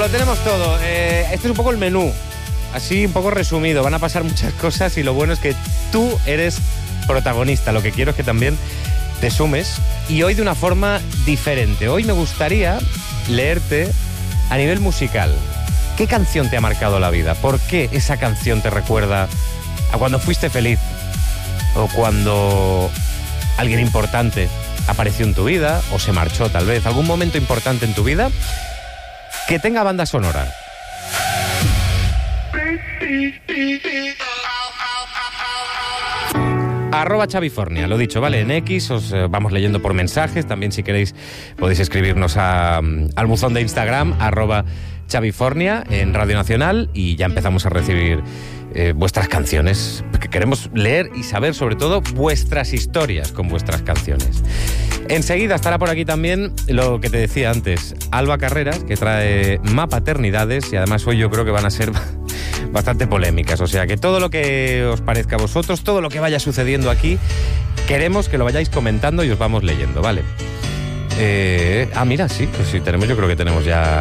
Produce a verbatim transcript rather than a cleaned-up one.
lo tenemos todo. Eh, este es un poco el menú, así un poco resumido. Van a pasar muchas cosas y lo bueno es que tú eres protagonista. Lo que quiero es que también te sumes y hoy de una forma diferente. Hoy me gustaría leerte a nivel musical. ¿Qué canción te ha marcado la vida? ¿Por qué esa canción te recuerda a cuando fuiste feliz? O cuando alguien importante apareció en tu vida o se marchó tal vez. ¿Algún momento importante en tu vida que tenga banda sonora? Arroba Xavifornia, lo dicho, ¿vale? En X os eh, vamos leyendo por mensajes. También si queréis podéis escribirnos a, al buzón de Instagram, arroba Xavifornia en Radio Nacional, y ya empezamos a recibir eh, vuestras canciones, porque queremos leer y saber sobre todo vuestras historias con vuestras canciones. Enseguida estará por aquí también lo que te decía antes, Alba Carreras, que trae Mapaternidades, y además hoy yo creo que van a ser bastante polémicas, o sea que todo lo que os parezca a vosotros, todo lo que vaya sucediendo aquí, queremos que lo vayáis comentando y os vamos leyendo, ¿vale? Eh, ah, mira, sí, pues sí, tenemos, yo creo que tenemos ya